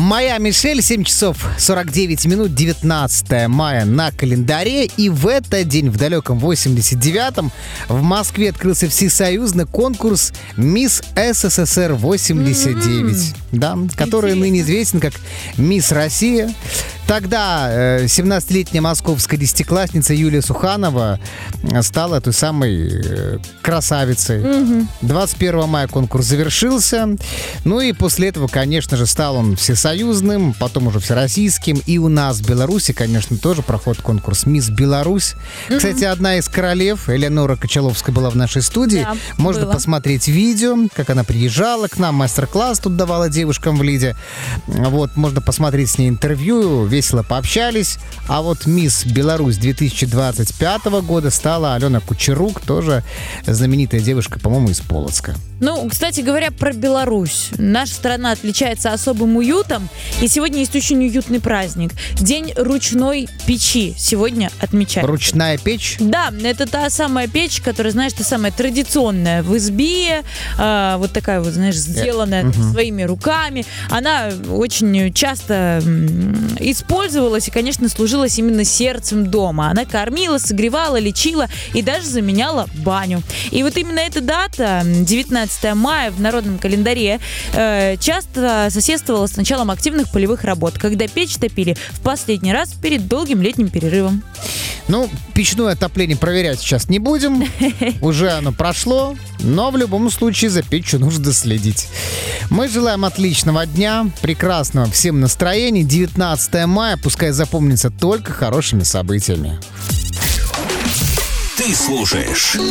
Моя Мишель, 7 часов 49 минут, 19 мая на календаре. И в этот день, в далеком 89-м, в Москве открылся всесоюзный конкурс «Мисс СССР 89», да, который ныне известен как «Мисс Россия». Тогда 17-летняя московская десятиклассница Юлия Суханова стала той самой красавицей. 21 мая конкурс завершился. Ну и после этого, конечно же, стал он всесоюзным, потом уже всероссийским. И у нас в Беларуси, конечно, тоже проходит конкурс «Мисс Беларусь». Кстати, одна из королев, Элеонора Кочаловская, была в нашей студии. Да, можно посмотреть видео, как она приезжала к нам, мастер-класс тут давала девушкам в Лиде. Вот, можно посмотреть с ней интервью, весело пообщались. А вот «Мисс Беларусь» 2025 года стала Алена Кучерук, тоже знаменитая девушка, по-моему, из Полоцка. Ну, кстати говоря, про Беларусь. Наша страна отличается особым уютом, и сегодня есть очень уютный праздник. День ручной печи сегодня отмечается. Ручная печь? Да, это та самая печь, которая, знаешь, та самая традиционная в избе, вот такая вот, знаешь, сделанная своими руками. Она очень часто использовалась и, конечно, служилась именно сердцем дома. Она кормила, согревала, лечила и даже заменяла баню. И вот именно эта дата, 19 мая в народном календаре, часто соседствовала с началом активных полевых работ, когда печь топили в последний раз перед долгим летним перерывом. Ну, печное отопление проверять сейчас не будем. Уже оно прошло, но в любом случае за печью нужно следить. Мы желаем отличного дня, прекрасного всем настроения. 19 мая пускай запомнится только хорошими событиями. Ты слушаешь